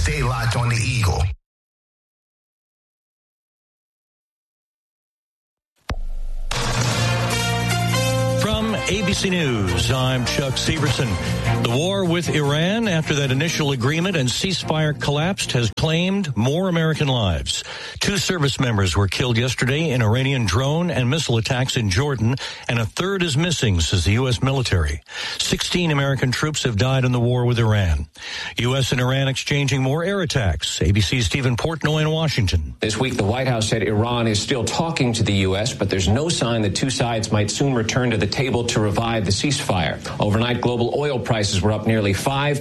Stay locked on the Eagle. From ABC News, I'm Chuck Severson. The war with Iran, after that initial agreement and ceasefire collapsed, has claimed more American lives. 2 service members were killed yesterday in Iranian drone and missile attacks in Jordan, and a third is missing, says the U.S. military. 16 American troops have died in the war with Iran. U.S. and Iran exchanging more air attacks. ABC's Stephen Portnoy in Washington. This week, the White House said Iran is still talking to the U.S., but there's no sign the two sides might soon return to the table to revive the ceasefire. Overnight, global oil prices were up nearly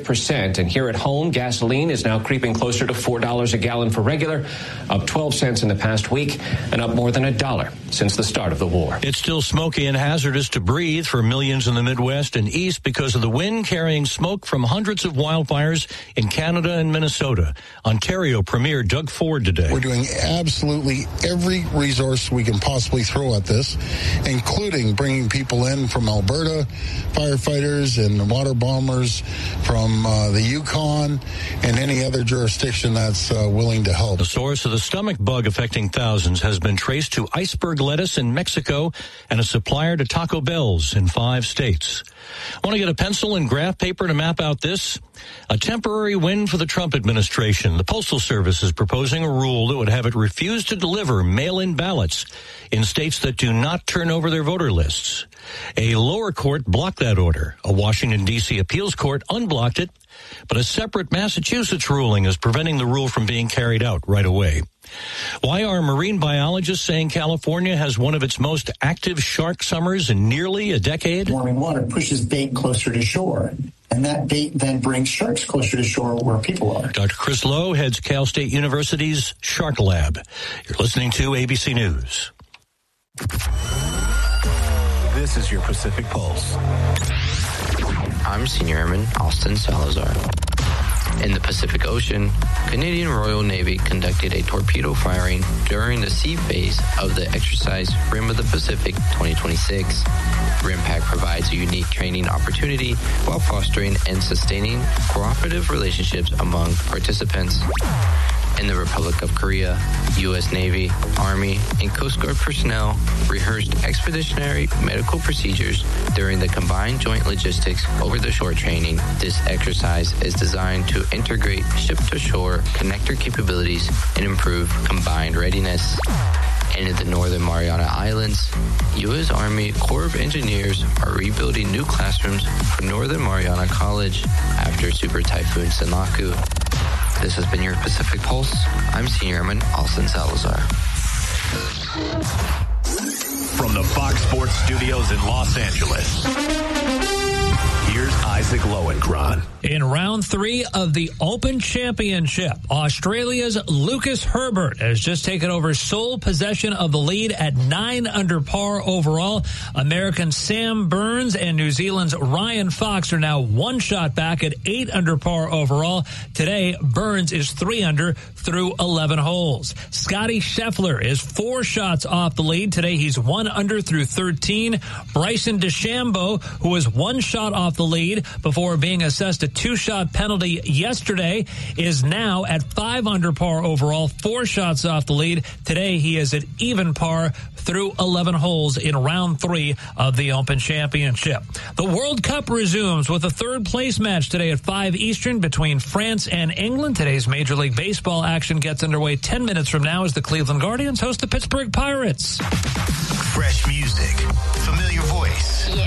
5%, and here at home, gasoline is now creeping closer to $4 a gallon for regular, up 12 cents in the past week, and up more than $1 since the start of the war. It's still smoky and hazardous to breathe for millions in the Midwest and East because of the wind carrying smoke from hundreds of wildfires in Canada and Minnesota. Ontario Premier Doug Ford today. We're doing absolutely every resource we can possibly throw at this, including bringing people in from Alberta, firefighters and water bombers from the Yukon and any other jurisdiction that's willing to help. The source of the stomach bug affecting thousands has been traced to iceberg lettuce in Mexico and a supplier to Taco Bell's in 5 states. Want to get a pencil and graph paper to map out this? A temporary win for the Trump administration. The Postal Service is proposing a rule that would have it refuse to deliver mail-in ballots in states that do not turn over their voter lists. A lower court blocked that order. A Washington, D.C. appeals court unblocked it, but a separate Massachusetts ruling is preventing the rule from being carried out right away. Why are marine biologists saying California has one of its most active shark summers in nearly a decade? Warming water pushes bait closer to shore, and that bait then brings sharks closer to shore where people are. Dr. Chris Lowe heads Cal State University's Shark Lab. You're listening to ABC News. This is your Pacific Pulse. I'm Senior Airman Austin Salazar. In the Pacific Ocean, Canadian Royal Navy conducted a torpedo firing during the sea phase of the exercise Rim of the Pacific 2026. RIMPAC provides a unique training opportunity while fostering and sustaining cooperative relationships among participants. In the Republic of Korea, U.S. Navy, Army, and Coast Guard personnel rehearsed expeditionary medical procedures during the Combined Joint Logistics Over-the-Shore training. This exercise is designed to integrate ship-to-shore connector capabilities and improve combined readiness. And in the Northern Mariana Islands, U.S. Army Corps of Engineers are rebuilding new classrooms for Northern Mariana College after Super Typhoon Sinlaku. This has been your Pacific Pulse. I'm Senior Airman Austin Salazar. From the Fox Sports Studios in Los Angeles, here's Isaac Lowenkron. In round 3 of the Open Championship, Australia's Lucas Herbert has just taken over sole possession of the lead at 9 under par overall. American Sam Burns and New Zealand's Ryan Fox are now 1 shot back at 8 under par overall. Today, Burns is 3 under through 11 holes. Scotty Scheffler is 4 shots off the lead. Today, he's 1 under through 13. Bryson DeChambeau, who was 1 shot off the lead before being assessed a 2-shot penalty yesterday, is now at 5 under par overall, 4 shots off the lead. Today, he is at even par through 11 holes in round 3 of the Open Championship. The World Cup resumes with a 3rd place match today at 5 Eastern between France and England. Today's Major League Baseball action gets underway 10 minutes from now as the Cleveland Guardians host the Pittsburgh Pirates. Fresh music, familiar voice.